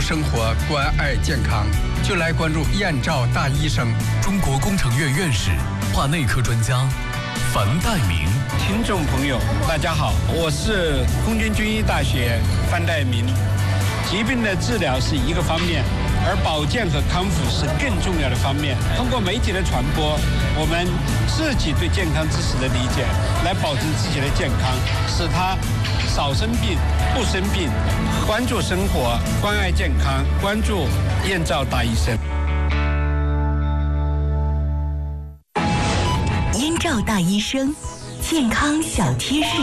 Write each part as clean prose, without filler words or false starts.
生活，关爱健康，就来关注燕赵大医生。 中国工程院院士、化内科专家樊岱明。 听众朋友，大家好，我是空军军医大学樊岱明。疾病的治疗是一个方面，而保健和康复是更重要的方面。通过媒体的传播，我们自己对健康知识的理解，来保证自己的健康，使他少生病、不生病。关注生活，关爱健康，关注燕赵大医生。 燕赵大医生，健康小贴士。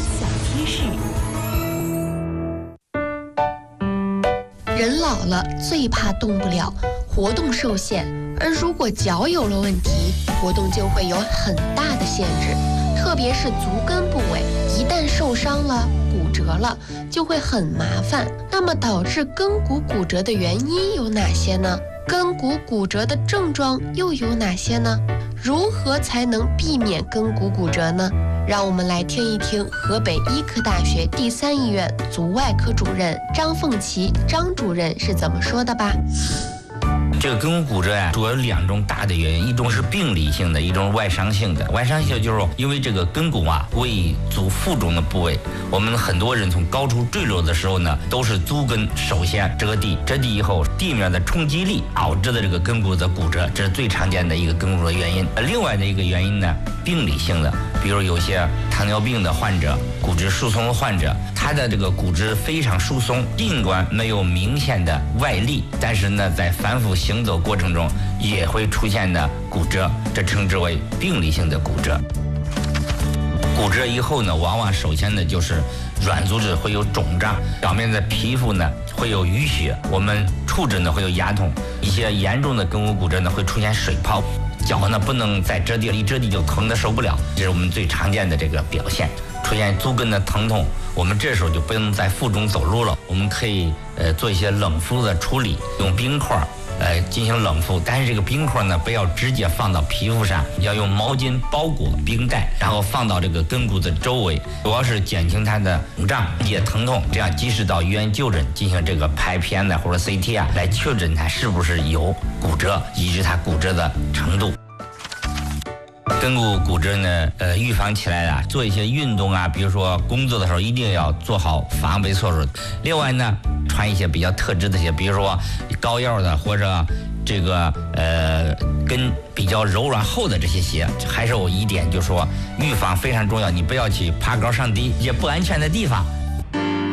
人老了最怕动不了，活动受限，而如果脚有了问题，活动就会有很大的限制，特别是足跟部位，一旦受伤了、骨折了，就会很麻烦。那么导致跟骨骨折的原因有哪些呢？跟骨骨折的症状又有哪些呢？如何才能避免跟骨骨折呢？让我们来听一听河北医科大学第3医院足外科主任张凤琪张主任是怎么说的吧。 这个跟骨骨折主要有2种大的原因，一种是病理性的，一种是外伤性的。外伤性就是因为这个跟骨为足腹中的部位，我们很多人从高处坠落的时候呢，都是足跟首先折地以后，地面的冲击力导致的这个跟骨的骨折，这是最常见的一个跟骨的原因。另外的一个原因呢，病理性的，比如有些糖尿病的患者、骨质疏松的患者，他的这个骨质非常疏松，尽管没有明显的外力，但是呢，在反复行走过程中也会出现的骨折，这称之为病理性的骨折。骨折以后呢，往往首先呢就是软组织会有肿胀，表面的皮肤呢会有淤血，我们触诊呢会有牙痛，一些严重的跟骨骨折呢会出现水泡，脚呢不能再折地了，一折地就疼得受不了，这是我们最常见的这个表现。出现足跟的疼痛，我们这时候就不能在腹中走路了，我们可以做一些冷敷的处理，用冰块进行冷敷，但是这个冰块呢不要直接放到皮肤上，要用毛巾包裹冰袋，然后放到这个跟骨的周围，主要是减轻它的肿胀、解疼痛，这样及时到医院就诊进行这个拍片或者 CT 来确诊它是不是有骨折，以及它骨折的程度。跟骨骨折呢，预防起来做一些运动比如说工作的时候一定要做好防备措施。另外呢，穿一些比较特制的鞋，比如说高腰的或者这个跟比较柔软厚的这些鞋。还是有一点就是说，预防非常重要，你不要去爬高上低一些不安全的地方。